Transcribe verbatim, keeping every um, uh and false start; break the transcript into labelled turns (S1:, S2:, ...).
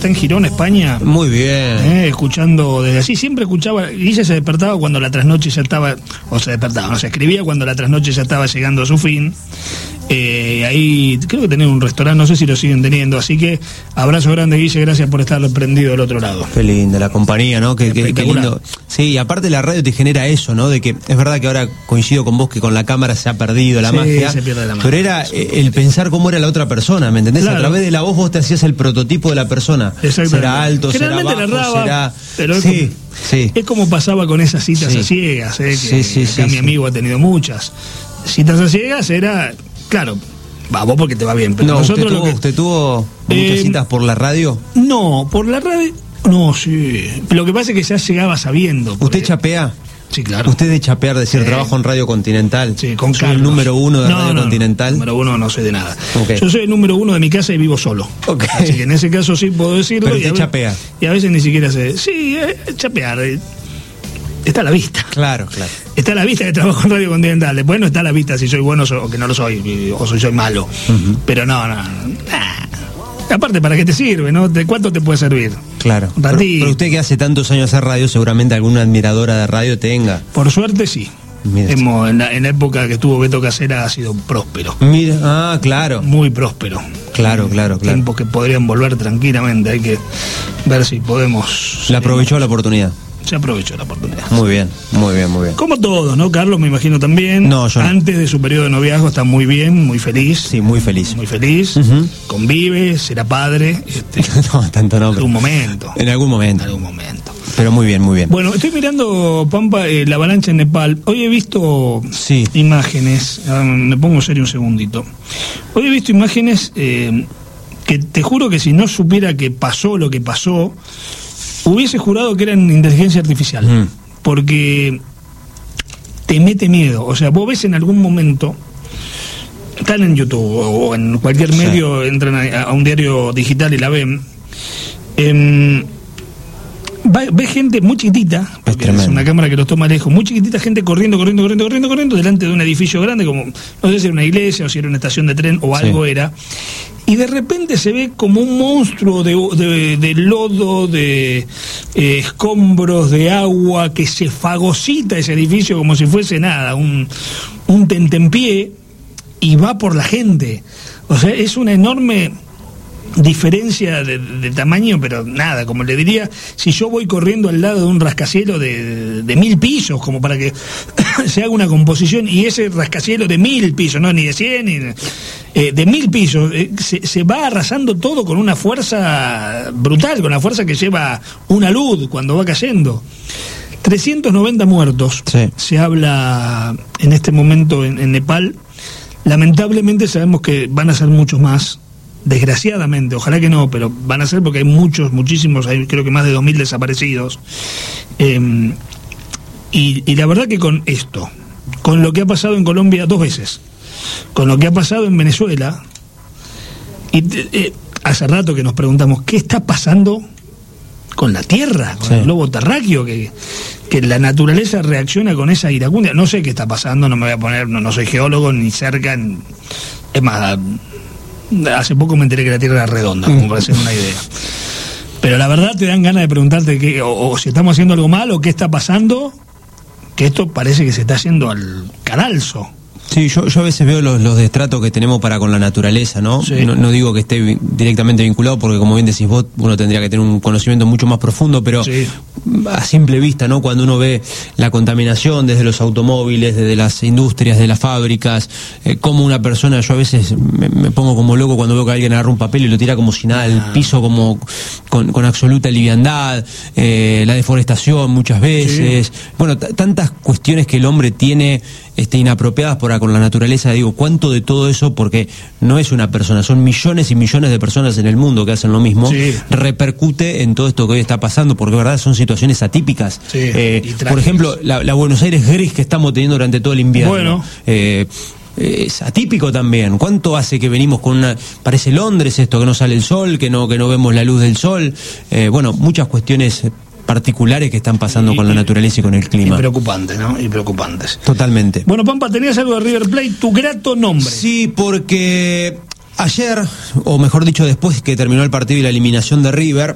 S1: está en Girón, España.
S2: Muy bien.
S1: Eh, escuchando desde allí. Siempre escuchaba. Guille se despertaba cuando la trasnoche ya estaba. O se despertaba, no se escribía cuando la trasnoche ya estaba llegando a su fin. Eh, ahí creo que tenían un restaurante, no sé si lo siguen teniendo, así que abrazo grande, Guille, gracias por estar prendido del otro lado.
S2: Qué linda la compañía, ¿no? Qué, qué, qué lindo. Sí, y aparte la radio te genera eso, ¿no? De que es verdad que ahora coincido con vos que con la cámara se ha perdido la
S1: sí,
S2: magia,
S1: se pierde la magia,
S2: pero era el pensar cómo era la otra persona, ¿me entendés? Claro. A través de la voz vos te hacías el prototipo de la persona. Será alto, será bajo,
S1: la raba,
S2: será...
S1: Pero
S2: sí,
S1: es como, sí. Es como pasaba con esas citas sí. a ciegas, ¿eh? Que
S2: sí, sí, sí,
S1: acá
S2: sí,
S1: mi amigo sí. ha tenido muchas. Citas a ciegas era, claro... Va, vos porque te va bien, pero
S2: no,
S1: nosotros
S2: ¿usted tuvo,
S1: lo que...
S2: ¿usted tuvo muchas eh, citas por la radio?
S1: No, por la radio... No, sí. Lo que pasa es que ya llegaba sabiendo.
S2: ¿Usted chapea?
S1: Sí, claro.
S2: ¿Usted de chapear, decir, sí. trabajo en Radio Continental?
S1: Sí, con
S2: ¿Soy el número uno de no, Radio no, Continental?
S1: No, número uno no soy de nada.
S2: Okay.
S1: Yo soy el número uno de mi casa y vivo solo.
S2: Okay.
S1: Así que en ese caso sí puedo decirlo.
S2: Pero
S1: usted
S2: y chapea.
S1: Y a veces ni siquiera sé... Sí, eh, chapear... Eh. Está a la vista.
S2: Claro, claro.
S1: Está a la vista que trabajo en Radio Continental. Después no está a la vista si soy bueno o que no lo soy, o soy, soy malo. Uh-huh. Pero no, no, no. Nah. Aparte, ¿para qué te sirve, no? ¿De cuánto te puede servir?
S2: Claro. Pero, pero usted que hace tantos años hacer radio, seguramente alguna admiradora de radio tenga.
S1: Por suerte, sí. Hemos, en, la, en la época que estuvo Beto Casera ha sido próspero.
S2: Mira, ah, claro.
S1: Muy próspero.
S2: Claro, claro, claro.
S1: Tiempos que podrían volver tranquilamente. Hay que ver si podemos...
S2: ¿Le aprovechó la oportunidad?
S1: Se aprovechó la oportunidad.
S2: Muy bien, muy bien, muy bien.
S1: Como todos, ¿no? Carlos, me imagino también.
S2: No, yo no.
S1: Antes de su periodo de noviazgo está muy bien, muy feliz.
S2: Sí, muy feliz.
S1: Muy feliz. Uh-huh. Convive, será padre. Este,
S2: no, tanto no.
S1: En algún momento.
S2: En algún momento.
S1: En algún momento.
S2: Pero muy bien, muy bien.
S1: Bueno, estoy mirando, Pampa, eh, la avalancha en Nepal. Hoy he visto
S2: sí.
S1: imágenes. Ah, me pongo serio un segundito. Hoy he visto imágenes eh, que te juro que si no supiera que pasó lo que pasó, hubiese jurado que eran inteligencia artificial, mm. porque te mete miedo. O sea, vos ves en algún momento, están en YouTube o en cualquier medio, sí. entran a, a un diario digital y la ven, eh, ves gente muy chiquitita, porque es, es una cámara que los toma lejos, muy chiquitita, gente corriendo, corriendo, corriendo, corriendo, corriendo, delante de un edificio grande, como, no sé si era una iglesia o si era una estación de tren o algo sí. era. Y de repente se ve como un monstruo de, de, de lodo, de eh, escombros, de agua, que se fagocita ese edificio como si fuese nada, un, un tentempié, y va por la gente. O sea, es una enorme diferencia de, de tamaño, pero nada, como le diría, si yo voy corriendo al lado de un rascacielos de, de, de mil pisos, como para que se haga una composición, y ese rascacielos de mil pisos, no ni de cien, ni de, eh, de mil pisos, eh, se, se va arrasando todo con una fuerza brutal, con la fuerza que lleva una luz cuando va cayendo. trescientos noventa muertos, sí. se habla en este momento en, en Nepal. Lamentablemente sabemos que van a ser muchos más. Desgraciadamente, ojalá que no, pero van a ser porque hay muchos, muchísimos, hay creo que más de dos mil desaparecidos. Eh, y, y la verdad que con esto, con lo que ha pasado en Colombia dos veces, con lo que ha pasado en Venezuela, y eh, hace rato que nos preguntamos, ¿qué está pasando con la Tierra, con sí. el globo terráqueo? Que, que la naturaleza reacciona con esa iracundia. No sé qué está pasando, no me voy a poner, no, no soy geólogo, ni cerca, ni, es más... Hace poco me enteré que la Tierra era redonda, como para hacer una idea. Pero la verdad te dan ganas de preguntarte qué, o, o si estamos haciendo algo mal o qué está pasando, que esto parece que se está yendo al cadalso.
S2: Sí, yo, yo a veces veo los, los destratos que tenemos para con la naturaleza, ¿no? Sí. ¿no? No digo que esté directamente vinculado, porque como bien decís vos, uno tendría que tener un conocimiento mucho más profundo, pero sí. a simple vista, ¿no? Cuando uno ve la contaminación desde los automóviles, desde las industrias, de las fábricas, eh, como una persona, yo a veces me, me pongo como loco cuando veo que alguien agarra un papel y lo tira como si nada al ah. piso, como con, con absoluta liviandad, eh, la deforestación muchas veces, sí. bueno, t- tantas cuestiones que el hombre tiene este, inapropiadas por con la naturaleza. Digo, ¿cuánto de todo eso? Porque no es una persona, son millones y millones de personas en el mundo que hacen lo mismo, sí. repercute en todo esto que hoy está pasando, porque verdad son situaciones atípicas. Sí, eh, por ejemplo, la, la Buenos Aires gris que estamos teniendo durante todo el invierno. Bueno. Eh, es atípico también. ¿Cuánto hace que venimos con una... Parece Londres esto, que no sale el sol, que no, que no vemos la luz del sol? Eh, bueno, muchas cuestiones particulares que están pasando y, con la naturaleza y con el clima.
S1: Y preocupantes, ¿no? Y preocupantes.
S2: Totalmente.
S1: Bueno, Pampa, tenías algo de River Plate, tu grato nombre.
S2: Sí, porque ayer, o mejor dicho, después que terminó el partido y la eliminación de River,